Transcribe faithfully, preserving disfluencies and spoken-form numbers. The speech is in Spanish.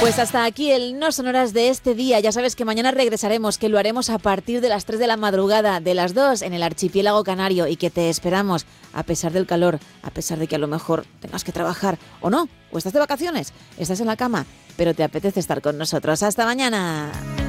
Pues hasta aquí el No Sonoras de este día. Ya sabes que mañana regresaremos, que lo haremos a partir de las tres de la madrugada, de las dos en el archipiélago canario, y que te esperamos a pesar del calor, a pesar de que a lo mejor tengas que trabajar o no, o estás de vacaciones, estás en la cama, pero te apetece estar con nosotros. ¡Hasta mañana!